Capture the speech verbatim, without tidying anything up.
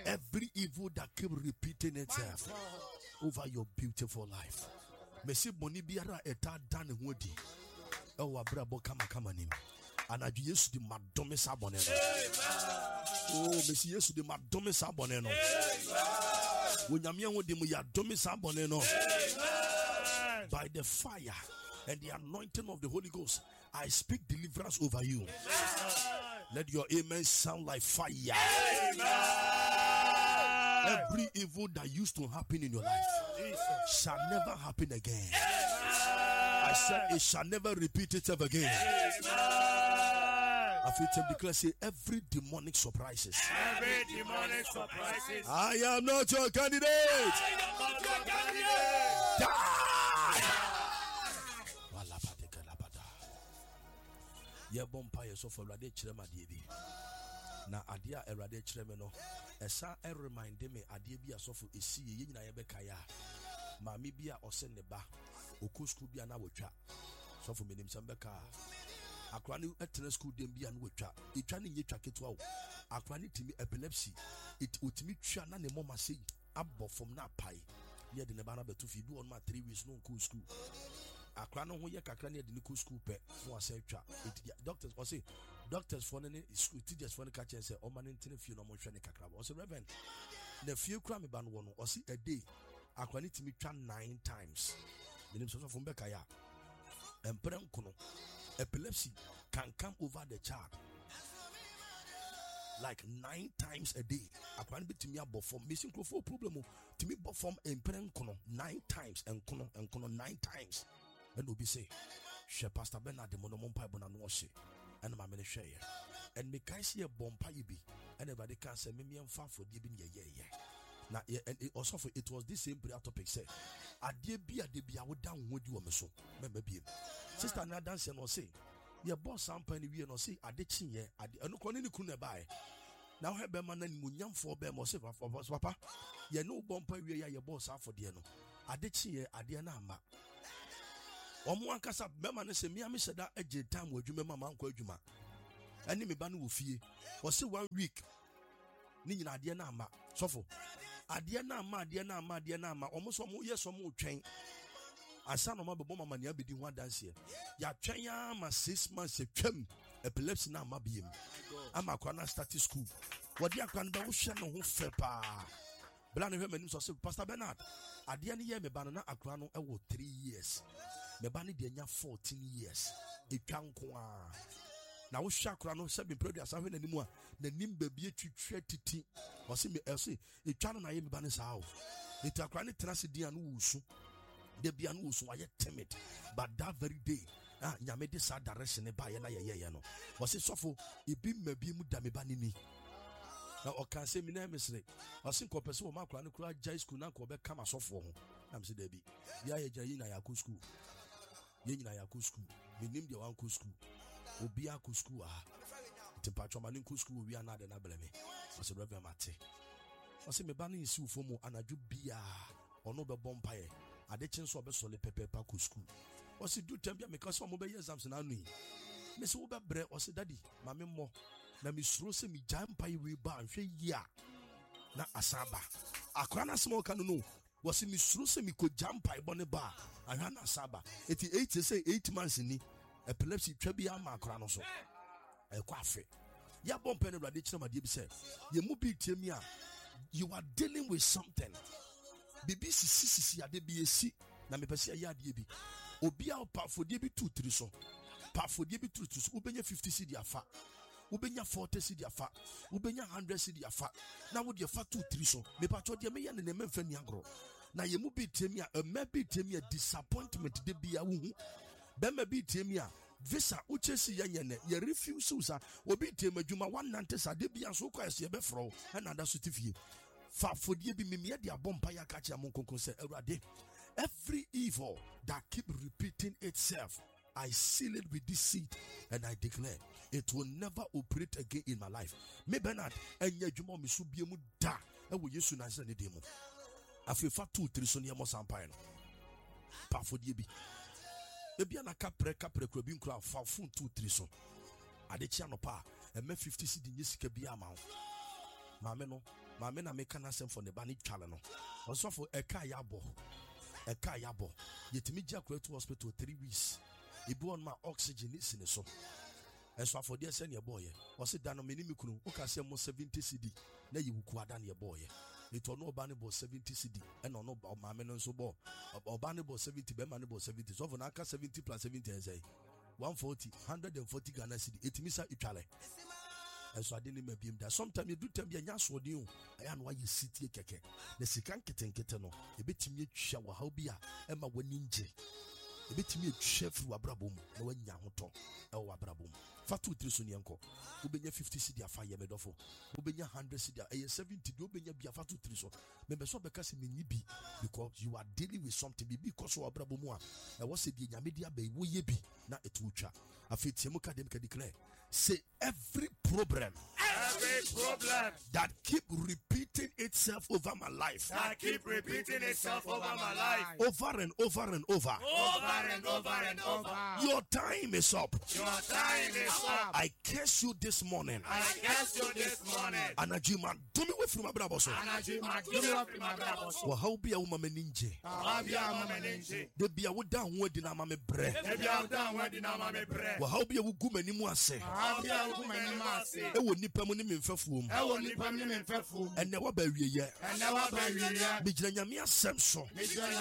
Every evil that keep repeating itself over your beautiful life. Mesi boni biara eta dan hodi. Ewa brabo kama kama nim. Anaju Yesu di madome sabone no. Oh, mesi Yesu di madome sabone no. Wonyame hodi mu ya dome sabone no. By the fire and the anointing of the Holy Ghost, I speak deliverance over you. Let your amen sound like fire. Every evil that used to happen in your life shall never happen again. I said it shall never repeat itself again. I feel to declare, say, every demonic surprises. Every demonic surprises. I am not your candidate. I am not your candidate. Die. Ye bompa ye so for rade chirema die na adia erade chireme no esa e remind me adia bi asofo esi ye nyina ye beka ya maami bi a ose ne ba okusku bi na wotwa sofo menim sam beka akwa ni etene school dem bi na wotwa etwa ne nyetwa ketwa o akwa ni timi epilepsy it utimi twa na ne mama sei abọ from na pai ye de ne ba na betu fi bi on ma three weeks no cool school akra no ho ye kakra ne de ne school pe no ase twa doctors or say doctors for ne school teachers for ne ka chen say o man ntene fie no mo hwe ne kakra o say reverend na fie kura me ba no no o say a day akra ne timi twa nine times the name so from beka ya empren kono epilepsy can come over the child like nine times a day. Akwa ne betimi abo form missing for problem timi bo form empren kono nine times and kono and kono nine times. And we say, "She Pastor Bernard the monompa bona no she," and my many share. And me can see a bompa you be, and everybody can say me me and fan for the bin ye ye ye. Now and it also for it was this same prayer topic say, "A dear be a debia would down would you a meso." Remember be sister na dance no say, "Your boss some penny we no say a ditching ye, a no conny couldn't buy." Now have be man and munyam for be mo say for papa. Ye no bompa we ya your boss out for the no. A ditching ye a dear nama. Omo ankasa bema ne se mia me seda age time wadwuma mama anko adwuma ani me ba no wo fie o se one week ni nyina ade na ama sofo ade na ama ade na ama ade na ama omo so mo yeso mo twen asa no ma bebo mama ne abedi ho adanse ya twen ya ma six months twam epilepsy na ama biem ama kwa na start school wodi akwa no ba wo hwe no ho fe pa bla ne hwe manim so se Pastor Bernard ade ne ye me ba no na akwa no e wo three years me ba ne de nya fourteen years etwa nko a na wo hwa akra no se be produce ahwe na nimu a na nim ba bi etwitwa titi o se me else etwa no na ye me ba ne saa o etwa akra ne trase dia no wusu de bia no wusu aye timid but that very day ah nyame de sa direction ne ba ye na ye ye no o se sofo ebi ma bi mu da me ba ne ni na o kan se mi na mesre o se ko pese o ma akra ne kura jai school na ko be kama sofo ho na me se da bi ya ye jai na ya ko school ye nyina ya ko school menim de wan ko school obi a ko school ah temperature man ko school wi ana de na bele me o se reverend mate o se me ba na isi ufo mu anadwo bia ono be bompa ye ade chin so be so le pepe pa ko school o se do tambia me ka so mo be exams na anu me se wo be bre o se daddy ma me mo na me suro se mi jampa wi ba hwe yia na asaba akra na small kanu no was in Miss Russell, me could jump by Bonnie Bar, and Hannah Saba. Eighty eight to say eight months in epilepsy, Trebia Macranoso. A coffee. Ya bomb penny radical, my dear said. You mubi timia. You are dealing with something. B B C C C at the B S C. Na me pesi ya dibi. Obia pa for dibi two three so. Pa for dibi two to ubenya fifty cedi afa. Ubenya forty cedi afa. Ubenya one hundred cedi afa. Na wo de fa two three so. Me pa cho de me ya ne me mfa ni agro. Na ye mu bi temia a me bi temia disappointment de bia wo hu. Be me bi temia visa uchesi ya nyene ye refuse usa obi tem adwuma one ninety sa de bia so kwa ese be fro na da so tifie. Fa fodie bi me me de abompa ya ka chia mon konkon se awurade. Every evil that keep repeating itself, I seal it with this seed and I declare it will never operate again in my life. Me Bernard enye dwuma me so bia mu da e wo Yesu na se ne de mu. Afefa two three so ne mo sampan no. Pa fodie bi. E bia na kapre kapre kro bi nkra fa phone two three so. Ade chia no pa e me fifty cedi nye sika bia ma. Ma me no My men are making us for the banny challenge. Also for a kayabo. A kayabo. Yet me jack to hospital three weeks. He born my oxygen is in the so. And so for dear senior boy, was it done a minimum who can say more seventy C D. Now you would done your boy. It was no bannable seventy C D and no about my men and so ball. About bannable seventy, bannable seventy. So for Naka seventy plus seventy and say one forty, one hundred forty Ghana C D. It miss out Italy. And so I didn't make him that. Sometimes you do tell me a yass or you. I am why you sit here, keke. The second kitten ketano. A bit me shower, how be a Emma when ninja. A bit me chef through a brabum, no one yamoto, or a brabum. Fatu Trisonianco, who be fifty city a fire medofo, who be a hundred city, a seventy, who be a fatu triso. Member so because you be because you are dealing with something because of a brabumua. I was a dear media bay, will ye be not a tucha. A fit Semuka Demka declare. Say every problem, Every problem that keep repeating itself over my life, that keep repeating itself over my life, over and over and over, over and over and over. Your time is up. Your time is up. I curse you this morning. I curse you this morning. Anajima, do me with my brother. Anajima, give me up in my brothers. Well, how be a woman ninja? How be a woman ninja? They be a wood down where the Nama me bread. They be out down where the Nama me bread. Well, how be a woman in Mwase? How be a woman in Masi? I will nip him in Fefum. I will nip him in Fefum. And never bury ye. And never bury ye. Bijanya Samson.